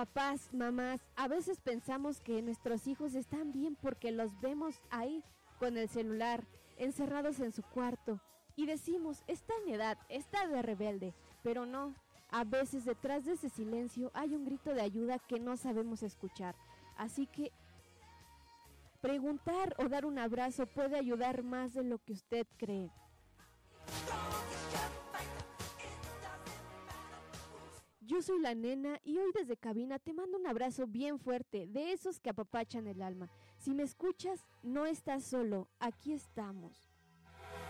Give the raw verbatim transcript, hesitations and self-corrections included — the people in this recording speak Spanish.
Papás, mamás, a veces pensamos que nuestros hijos están bien porque los vemos ahí con el celular, encerrados en su cuarto, y decimos, está en edad, está de rebelde, pero no, a veces detrás de ese silencio hay un grito de ayuda que no sabemos escuchar, así que preguntar o dar un abrazo puede ayudar más de lo que usted cree. Yo soy la nena y hoy desde cabina te mando un abrazo bien fuerte, de esos que apapachan el alma. Si me escuchas, no estás solo, aquí estamos.